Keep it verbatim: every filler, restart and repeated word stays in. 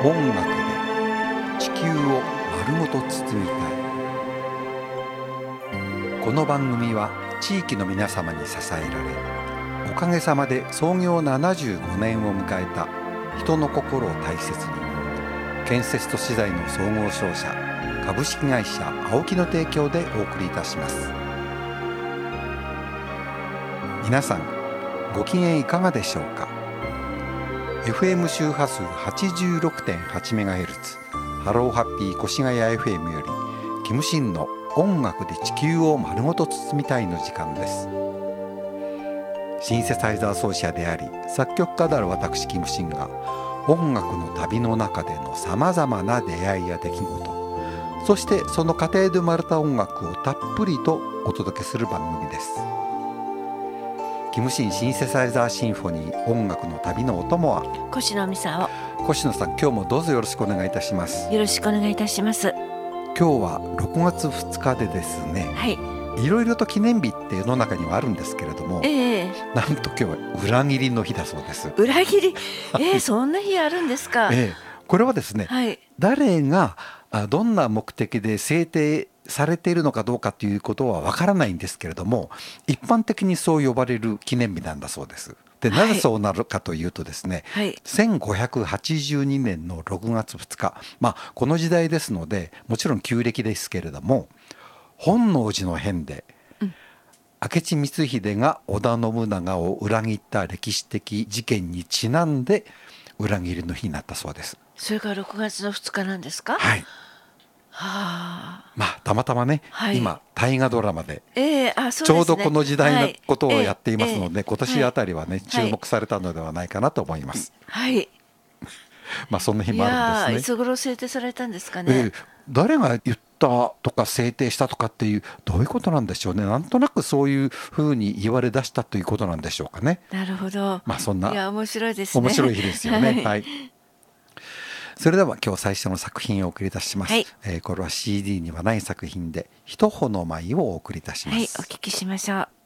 音楽で地球を丸ごと包みたい。この番組は地域の皆様に支えられ、おかげさまで創業ななじゅうごねんを迎えた人の心を大切に、建設と資材の総合商社株式会社青木の提供でお送りいたします。皆さんご機嫌いかがでしょうか。 エフエム 周波数 はちじゅうろくてんはちメガヘルツ ハローハッピー越谷 エフエム よりキムシンの音楽で地球を丸ごと包みたいの時間です。シンセサイザー奏者であり作曲家である私キムシンが音楽の旅の中でのさまざまな出会いや出来事、そしてその過程で生まれた音楽をたっぷりとお届けする番組です。キムシンシンセサイザーシンフォニー音楽の旅のお供は越野美沙越野さん、今日もどうぞよろしくお願いいたします。 よろしくお願いいたします。 今日はろくがつふつかでですね、 はい、 いろいろと記念日って世の中にはあるんですけれども、 ええ、 なんと今日は裏切りの日だそうです。 裏切り、ええ、そんな日あるんですか。 ええ、これはですね、 はい、 誰がどんな目的で制定されているのかどうかということはわからないんですけれども、一般的にそう呼ばれる記念日なんだそうです。で、なぜそうなるかというとですね、はい、せんごひゃくはちじゅうにねんのろくがつふつか、まあこの時代ですのでもちろん旧暦ですけれども、本能寺の変で、うん、明智光秀が織田信長を裏切った歴史的事件にちなんで裏切りの日になったそうです。 それがろくがつのふつかなんですか。 はい、はあ、まあたまたまね、はい、今大河ドラマで、 えーあそうですね、 ちょうどこの時代のことをやっていますので、 はいえーえー、 今年あたりはね、はい、注目されたのではないかなと思います。 はい、 まあそんな日もあるんですね。 いつ頃制定されたんですかね。 えー、誰が言ったとか制定したとかっていうどういうことなんでしょうね。なんとなくそういうふうに言われ出したということなんでしょうかね。 なるほど。 まあそんないや面白いですね。 面白い日ですよね。はい、はい、それでは今日最初の作品をお送りいたします。はい、えー、これは シーディー にはない作品で一穂の舞をお送りいたします。 はい、お聞きしましょう。